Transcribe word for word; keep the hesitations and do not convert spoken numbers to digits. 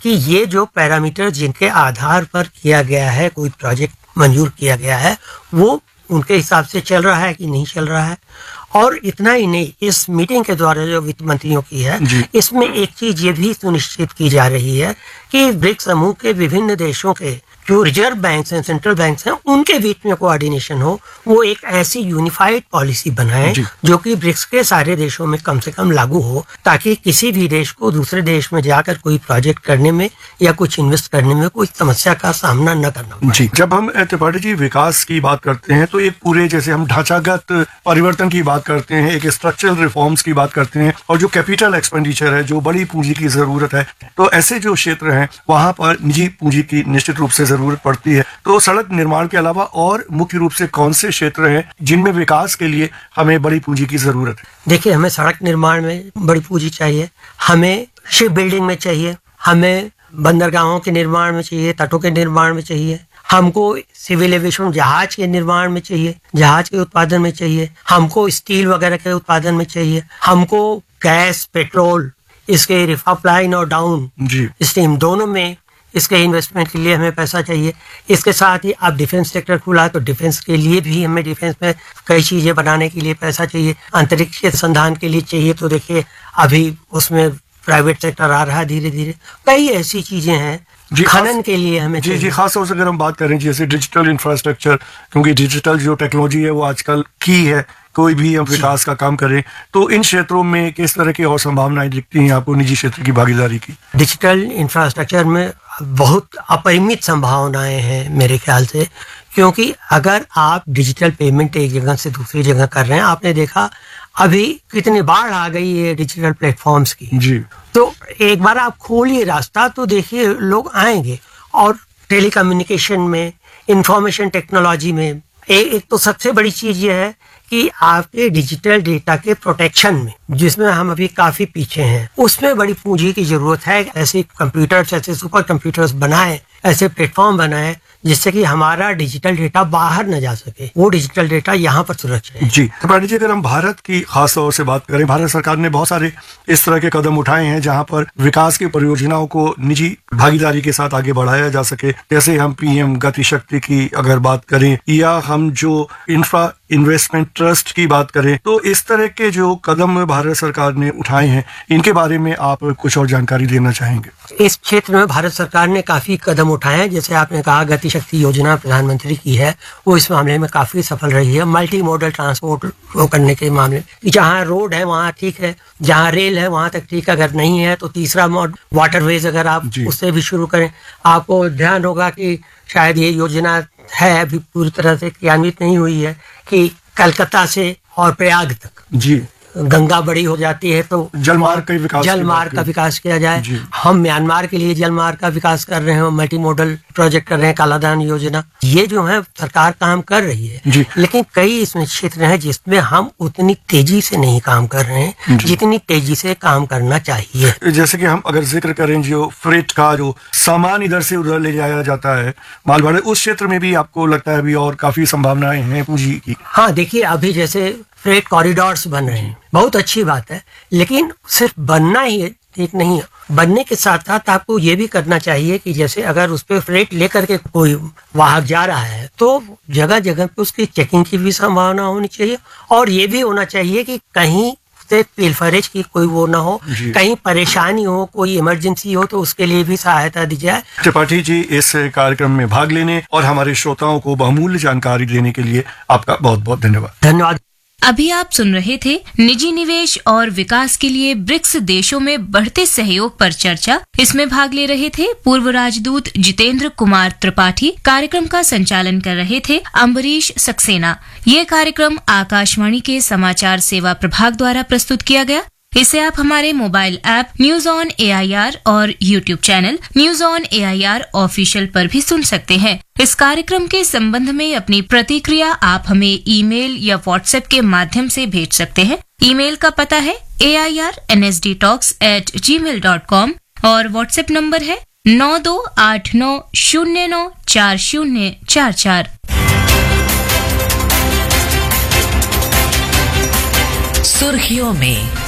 कि ये जो पैरामीटर जिनके आधार पर किया गया है, कोई प्रोजेक्ट मंजूर किया गया है, वो उनके हिसाब से चल रहा है कि नहीं चल रहा है। और इतना ही नहीं, इस मीटिंग के द्वारा जो वित्त मंत्रियों की है, इसमें एक चीज ये भी सुनिश्चित की जा रही है कि ब्रिक्स समूह के विभिन्न देशों के जो रिजर्व बैंक्स हैं, सेंट्रल बैंक्स हैं, उनके बीच में कोऑर्डिनेशन हो, वो एक ऐसी यूनिफाइड पॉलिसी बनाए जो कि ब्रिक्स के सारे देशों में कम से कम लागू हो, ताकि किसी भी देश को दूसरे देश में जाकर कोई प्रोजेक्ट करने में या कुछ इन्वेस्ट करने में कोई समस्या का सामना न करना पड़े। जी, जब हम त्रिपाठी जी विकास की बात करते हैं तो एक पूरे, जैसे हम ढांचागत परिवर्तन की बात करते हैं, एक स्ट्रक्चरल रिफॉर्म्स की बात करते हैं, और जो कैपिटल एक्सपेंडिचर है, जो बड़ी पूंजी की जरूरत है, तो ऐसे जो क्षेत्र हैं वहां पर निजी पूंजी की निश्चित रूप से जरूरत पड़ती है। तो सड़क निर्माण के अलावा और मुख्य रूप से कौन से क्षेत्र हैं जिनमें विकास के लिए हमें बड़ी पूंजी की जरूरत है? देखिए, हमें सड़क निर्माण में बड़ी पूंजी चाहिए, हमें शिप बिल्डिंग में चाहिए, हमें बंदरगाहों के निर्माण में चाहिए, तटों के निर्माण में चाहिए, हमको सिविल एविएशन जहाज के निर्माण में चाहिए, जहाज के उत्पादन में चाहिए, हमको स्टील वगैरह के उत्पादन में चाहिए, हमको गैस, पेट्रोल, इसके रिफअप लाइन और डाउन स्ट्रीम दोनों में इसके इन्वेस्टमेंट के लिए हमें पैसा चाहिए। इसके साथ ही अब डिफेंस सेक्टर खुला, तो डिफेंस के लिए भी हमें डिफेंस में कई चीजें बनाने के लिए पैसा चाहिए। अंतरिक्ष अनुसंधान के लिए चाहिए, तो देखिए अभी उसमें प्राइवेट सेक्टर आ रहा है धीरे धीरे। कई ऐसी चीजें हैं खनन के लिए हमें जी जी खास तौर से अगर हम बात करें जैसे डिजिटल इंफ्रास्ट्रक्चर, क्योंकि डिजिटल जो टेक्नोलॉजी है वो आजकल की है, कोई भी हम विकास का काम करें, तो इन क्षेत्रों में किस तरह की और संभावनाएं दिखती हैं आपको निजी क्षेत्र की भागीदारी की? डिजिटल इंफ्रास्ट्रक्चर में बहुत अपरिमित संभावनाएं हैं मेरे ख्याल से, क्योंकि अगर आप डिजिटल पेमेंट एक जगह से दूसरी जगह कर रहे हैं, आपने देखा अभी कितनी बाढ़ आ गई है डिजिटल प्लेटफॉर्म्स की जी, तो एक बार आप खोलिए रास्ता तो देखिए लोग आएंगे। और टेलीकम्युनिकेशन में, इंफॉर्मेशन टेक्नोलॉजी में एक, एक तो सबसे बड़ी चीज ये है कि आपके डिजिटल डेटा के प्रोटेक्शन में, जिसमें हम अभी काफी पीछे हैं, उसमें बड़ी पूंजी की जरूरत है। ऐसे कंप्यूटर्स, ऐसे सुपर कंप्यूटर्स बनाए, ऐसे प्लेटफॉर्म बनाए जिससे कि हमारा डिजिटल डेटा बाहर न जा सके, वो डिजिटल डेटा यहाँ पर सुरक्षित है। जी, त्रिपाठी जी, अगर हम भारत की खास तौर से बात करें, भारत सरकार ने बहुत सारे इस तरह के कदम उठाए हैं जहाँ पर विकास की परियोजनाओं को निजी भागीदारी के साथ आगे बढ़ाया जा सके। जैसे हम पीएम गति शक्ति की अगर बात करें, या हम जो इंफ्रा इन्वेस्टमेंट ट्रस्ट की बात करें, तो इस तरह के जो कदम भारत सरकार ने उठाए हैं, इनके बारे में आप कुछ और जानकारी देना चाहेंगे? इस क्षेत्र में भारत सरकार ने काफी कदम उठाए हैं। जैसे आपने कहा गति शक्ति योजना प्रधानमंत्री की है, वो इस मामले में काफी सफल रही है। मल्टी मॉडल ट्रांसपोर्ट करने के मामले में जहाँ रोड है वहाँ ठीक है, जहाँ रेल है वहाँ तक ठीक, अगर नहीं है तो तीसरा मोड वाटरवेज अगर आप उससे भी शुरू करें। आपको ध्यान होगा कि शायद ये योजना है अभी पूरी तरह से क्रियान्वित नहीं हुई है कि कलकत्ता से और प्रयाग तक जी गंगा बड़ी हो जाती है तो जलमार्ग का विकास जलमार्ग का विकास किया जाए। हम म्यांमार के लिए जलमार्ग का विकास कर रहे हैं, मल्टी मॉडल प्रोजेक्ट कर रहे हैं, कालादान योजना, ये जो है सरकार काम कर रही है। लेकिन कई इसमें क्षेत्र हैं जिसमें हम उतनी तेजी से नहीं काम कर रहे हैं जितनी तेजी से काम करना चाहिए। जैसे कि हम अगर जिक्र करें जो फ्रेट का जो सामान इधर से उधर ले जाया जाता है माल भाड़े, उस क्षेत्र में भी आपको लगता है अभी और काफी संभावनाएं हैं पूंजी की? हाँ, देखिए अभी जैसे फ्रेट कॉरिडोर्स बन रहे हैं, बहुत अच्छी बात है, लेकिन सिर्फ बनना ही ठीक नहीं है। बनने के साथ साथ आपको ये भी करना चाहिए कि जैसे अगर उस पर फ्रेट लेकर के कोई वाहक जा रहा है तो जगह जगह पे उसकी चेकिंग की भी संभावना होनी चाहिए, और ये भी होना चाहिए कि कहीं से पिलफरेज की कोई वो ना हो, कहीं परेशानी हो, कोई इमरजेंसी हो तो उसके लिए भी सहायता दी जाए। त्रिपाठी जी, इस कार्यक्रम में भाग लेने और हमारे श्रोताओं को बहुमूल्य जानकारी देने के लिए आपका बहुत बहुत धन्यवाद। धन्यवाद। अभी आप सुन रहे थे निजी निवेश और विकास के लिए ब्रिक्स देशों में बढ़ते सहयोग पर चर्चा। इसमें भाग ले रहे थे पूर्व राजदूत जितेंद्र कुमार त्रिपाठी। कार्यक्रम का संचालन कर रहे थे अम्बरीश सक्सेना। ये कार्यक्रम आकाशवाणी के समाचार सेवा प्रभाग द्वारा प्रस्तुत किया गया। इसे आप हमारे mobile app news on A I R और YouTube channel news on A I R official पर भी सुन सकते हैं। इस कार्यक्रम के संबंध में अपनी प्रतिक्रिया आप हमें ईमेल या व्हाट्सएप के माध्यम से भेज सकते हैं। ईमेल का पता है ए I R N S D talks eight ji mail dot com और व्हाट्सएप नंबर है नौ दो आठ नौ शून्य नौ चार शून्य चार चार। सुर्खियों में